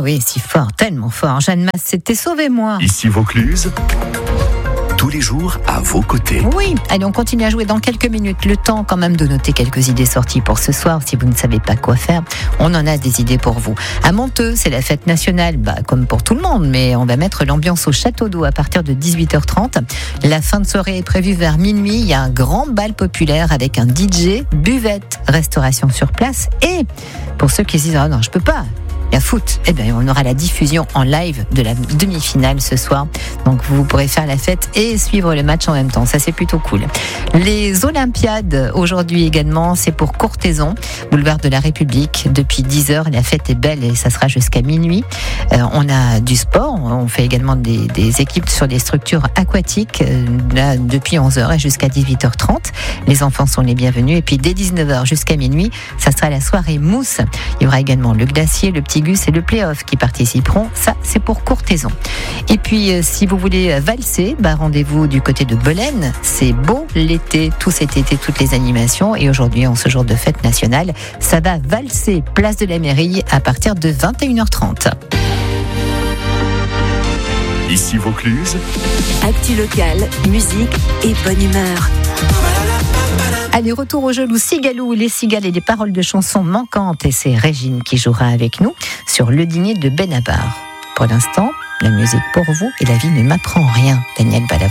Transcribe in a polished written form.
oui, si fort, tellement fort. Jeanne Masse, c'était Sauvez-moi. Ici Vaucluse, tous les jours à vos côtés. Oui, allez, on continue à jouer dans quelques minutes. Le temps quand même de noter quelques idées sorties pour ce soir. Si vous ne savez pas quoi faire, on en a des idées pour vous. À Monteux, c'est la fête nationale, comme pour tout le monde, mais on va mettre l'ambiance au château d'eau à partir de 18h30. La fin de soirée est prévue vers minuit. Il y a un grand bal populaire avec un DJ, buvette, restauration sur place. Et pour ceux qui se disent « Ah non, je peux pas », la foot, eh bien, on aura la diffusion en live de la demi-finale ce soir. Donc, vous pourrez faire la fête et suivre le match en même temps. Ça, c'est plutôt cool. Les Olympiades, aujourd'hui également, c'est pour Courthézon, boulevard de la République. Depuis 10h, la fête est belle et ça sera jusqu'à minuit. On a du sport. On fait également des équipes sur des structures aquatiques, là, depuis 11h et jusqu'à 18h30. Les enfants sont les bienvenus. Et puis, dès 19h jusqu'à minuit, ça sera la soirée mousse. Il y aura également le glacier, le petit Gus et le play-off qui participeront. Ça, c'est pour Courthézon. Et puis, si vous voulez valser, rendez-vous du côté de Belaine. C'est beau l'été, tout cet été, toutes les animations. Et aujourd'hui, en ce jour de fête nationale, ça va valser place de la mairie à partir de 21h30. Ici Vaucluse, actu locale, musique et bonne humeur. Allez, retour au jeu Lou Cigalou, les cigales et des paroles de chansons manquantes. Et c'est Régine qui jouera avec nous sur le dîner de Benabar. Pour l'instant, la musique pour vous et la vie ne m'apprend rien. Daniel Balavoine.